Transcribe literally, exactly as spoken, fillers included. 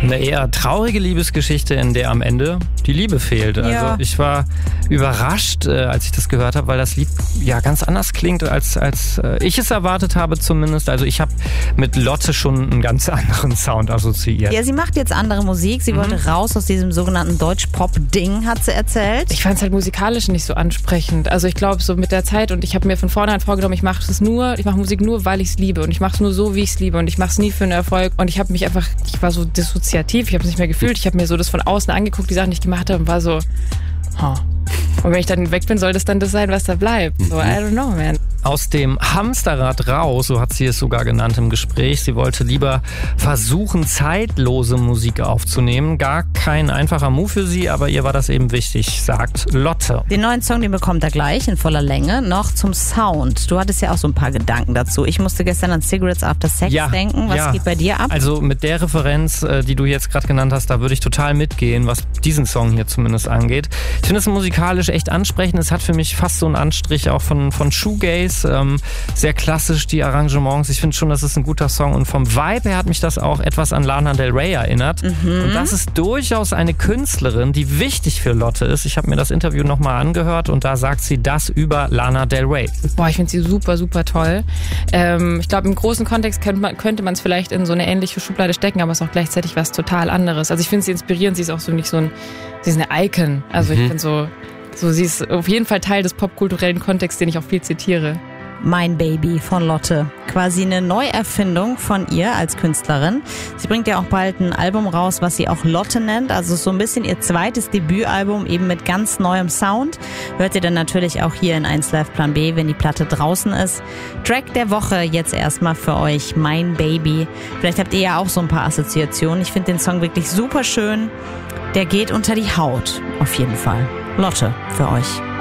Eine eher traurige Liebesgeschichte, in der am Ende die Liebe fehlt. Also ja. ich war überrascht, äh, als ich das gehört habe, weil das Lied ja ganz anders klingt, als, als äh, ich es erwartet habe zumindest. Also ich habe mit Lotte schon einen ganz anderen Sound assoziiert. Ja, sie macht jetzt andere Musik. Sie mhm. wollte raus aus diesem sogenannten Deutsch-Pop-Ding, hat sie erzählt. Ich fand es halt musikalisch nicht so ansprechend. Also ich glaube, so mit der Zeit, und ich habe mir von vornherein vorgenommen, ich mache es nur, ich mache Musik nur, weil ich es liebe. Und ich mache es nur so, wie ich es liebe. Und ich mache es nie für einen Erfolg. Und ich habe mich einfach, ich war so dissoziativ. Ich habe es nicht mehr gefühlt. Ich habe mir so das von außen angeguckt, die Sachen, die ich gemacht habe, und war so, huh. Und wenn ich dann weg bin, soll das dann das sein, was da bleibt. So, I don't know, man. Aus dem Hamsterrad raus, so hat sie es sogar genannt im Gespräch. Sie wollte lieber versuchen, zeitlose Musik aufzunehmen. Gar kein einfacher Move für sie, aber ihr war das eben wichtig, sagt Lotte. Den neuen Song, den bekommt er gleich in voller Länge. Noch zum Sound. Du hattest ja auch so ein paar Gedanken dazu. Ich musste gestern an Cigarettes After Sex ja, denken. Was ja. geht bei dir ab? Also mit der Referenz, die du jetzt gerade genannt hast, da würde ich total mitgehen, was diesen Song hier zumindest angeht. Ich finde es musikalisch echt ansprechend. Es hat für mich fast so einen Anstrich auch von, von Shoegaze. Ähm, sehr klassisch, die Arrangements. Ich finde schon, das ist ein guter Song. Und vom Vibe her hat mich das auch etwas an Lana Del Rey erinnert. Mhm. Und das ist durchaus eine Künstlerin, die wichtig für Lotte ist. Ich habe mir das Interview nochmal angehört und da sagt sie das über Lana Del Rey. Boah, ich finde sie super, super toll. Ähm, ich glaube, im großen Kontext könnte man könnte man es vielleicht in so eine ähnliche Schublade stecken, aber es ist auch gleichzeitig was total anderes. Also ich finde sie inspirierend. Sie ist auch so nicht so ein, sie ist eine Icon. Also mhm. ich finde so, so, sie ist auf jeden Fall Teil des popkulturellen Kontexts, den ich auch viel zitiere. Mein Baby von Lotte. Quasi eine Neuerfindung von ihr als Künstlerin. Sie bringt ja auch bald ein Album raus, was sie auch Lotte nennt. Also so ein bisschen ihr zweites Debütalbum, eben mit ganz neuem Sound. Hört ihr dann natürlich auch hier in eins Live Plan B, wenn die Platte draußen ist. Track der Woche jetzt erstmal für euch, Mein Baby. Vielleicht habt ihr ja auch so ein paar Assoziationen. Ich finde den Song wirklich super schön. Der geht unter die Haut, auf jeden Fall. Lotte für euch.